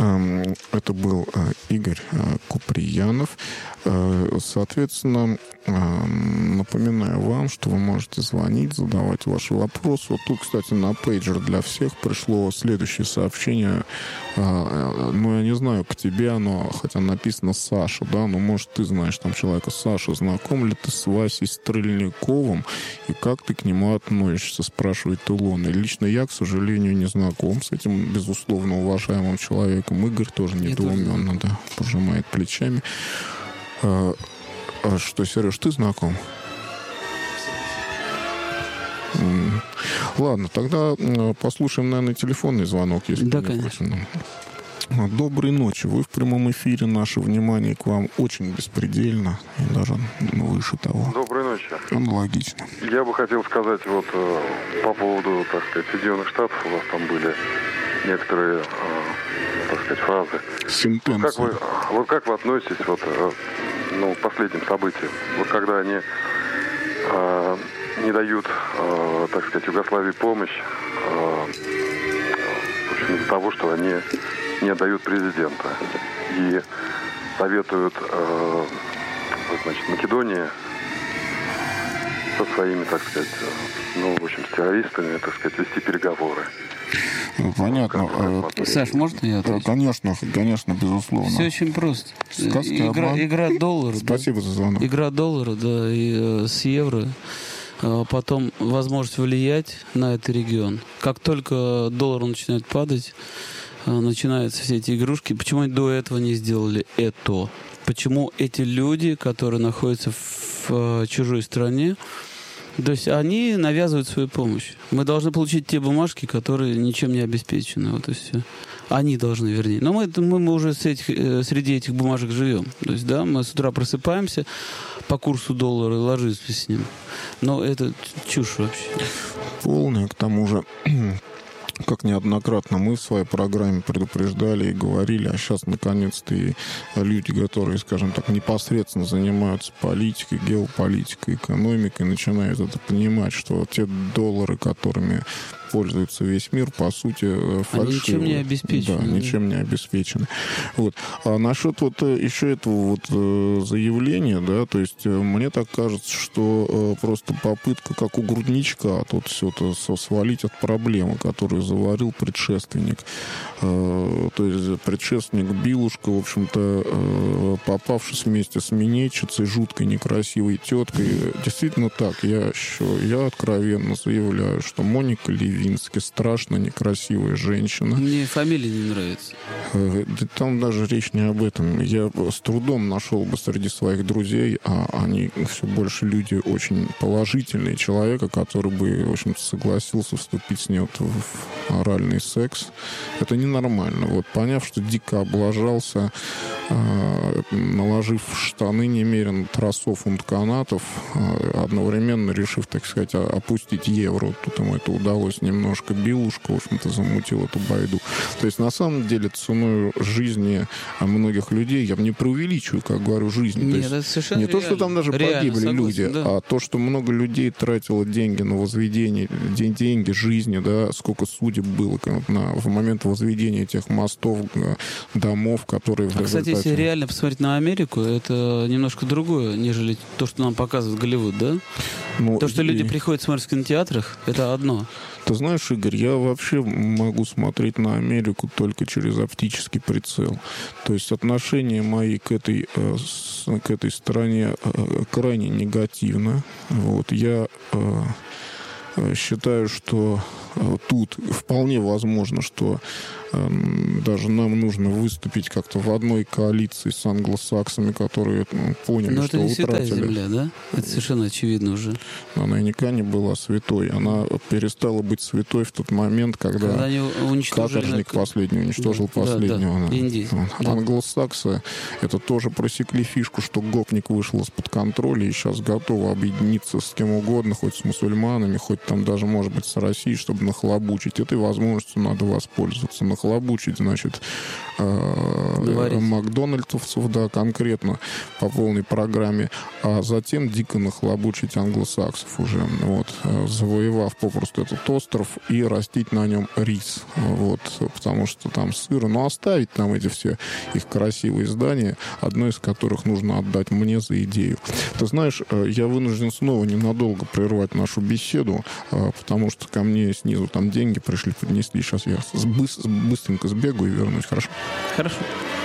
Это был Игорь Куприянов. Соответственно, напоминаю вам, что вы можете звонить, задавать ваши вопросы. Вот тут, кстати, на пейджер для всех пришло следующее сообщение. Ну, я не знаю, к тебе оно, хотя написано Саша, да, но, может, ты знаешь там человека. Саша, знаком ли ты с Васей Стрельниковым и как ты к нему относишься, спрашивает Илона. И лично я, к сожалению, не знаком с этим, безусловно, уважаемым человеком. Игорь тоже недоуменно, да, пожимает плечами. Что, Сереж, ты знаком? Ладно, тогда послушаем, наверное, телефонный звонок, если да, не конечно. против. Доброй ночи. Вы в прямом эфире. Наше внимание к вам очень беспредельно и даже выше того. Доброй ночи. Аналогично. Я бы хотел сказать вот по поводу, так сказать, Соединенных Штатов. У вас там были некоторые, так сказать, фразы. Сентенции. Как вы относитесь к последним событиям? Вот когда они не дают, так сказать, Югославии помощь, в общем, из-за того, что они не отдают президента. И советуют, Македонии со своими, так сказать, в общем, с террористами, так сказать, вести переговоры. Понятно. Саш, можно я отвечу? Конечно, безусловно. Все очень просто. Игра доллара. Спасибо за звонок. Игра доллара, да, и с евро. Потом возможность влиять на этот регион. Как только доллар начинает падать, начинаются все эти игрушки. Почему они до этого не сделали это? Почему эти люди, которые находятся в чужой стране, то есть они навязывают свою помощь. Мы должны получить те бумажки, которые ничем не обеспечены. Вот и все. Они должны, вернее. Но мы уже среди этих бумажек живем. То есть, да, мы с утра просыпаемся по курсу доллара и ложимся с ним. Но это чушь вообще. Полная, к тому же... Как неоднократно мы в своей программе предупреждали и говорили, а сейчас наконец-то и люди, которые, скажем так, непосредственно занимаются политикой, геополитикой, экономикой, начинают это понимать, что те доллары, которыми пользуется весь мир, по сути, фальшивы. Они ничем не обеспечены. Да, ничем не обеспечены. Вот. А насчет еще этого заявления, да, то есть мне так кажется, что просто попытка, как у грудничка, тут все это свалить от проблемы, которую заварил предшественник. То есть предшественник Билушка, в общем-то, попавшись вместе с минетчицей, жуткой некрасивой теткой, действительно так, я откровенно заявляю, что Моника Левински страшно некрасивая женщина. Мне фамилия не нравится. Да там даже речь не об этом. Я с трудом нашел бы среди своих друзей, а они все больше люди очень положительные, человека, который бы, в общем-то, согласился вступить с ней в оральный секс. Это ненормально. Вот, поняв, что дико облажался, наложив в штаны немерено тросов унтканатов, одновременно решив, так сказать, опустить евро. Тут ему это удалось немножко. Билушка, в общем-то, замутил эту байду. То есть, на самом деле, ценой жизни многих людей, я не преувеличиваю, как говорю, жизнь. Нет, то это совершенно не реально. То, что там даже погибли согласен, люди, да. а то, что много людей тратило деньги на возведение, деньги жизни, да, сколько судеб было в момент возведения этих мостов, домов, которые в результате... Кстати, если реально посмотреть на Америку, это немножко другое, нежели то, что нам показывает Голливуд, да? То, что люди приходят смотреть в кинотеатрах, это одно. Ты знаешь, Игорь, я вообще могу смотреть на Америку только через оптический прицел. То есть отношение мои к этой стране крайне негативно. Вот. Я считаю, что тут вполне возможно, что даже нам нужно выступить как-то в одной коалиции с англосаксами, которые поняли, но что это не утратили. святая земля, да? Это совершенно очевидно уже. Она никогда не была святой. Она перестала быть святой в тот момент, когда они уничтожили каторжник последний уничтожил последнего. Да. Индии. Да. Англосаксы это тоже просекли фишку, что гопник вышел из-под контроля и сейчас готовы объединиться с кем угодно, хоть с мусульманами, хоть там даже, может быть, с Россией, чтобы нахлобучить. Этой возможностью надо воспользоваться. Нахлобучить, значит, макдональдсовцев, да, конкретно по полной программе, а затем дико нахлобучить англосаксов уже, вот, завоевав попросту этот остров и растить на нем рис, вот, потому что там сыро, но оставить там эти все их красивые здания, одно из которых нужно отдать мне за идею. Ты знаешь, я вынужден снова ненадолго прервать нашу беседу, потому что ко мне снизу там деньги пришли, поднесли. Сейчас я быстренько сбегаю и вернусь. Хорошо? Хорошо.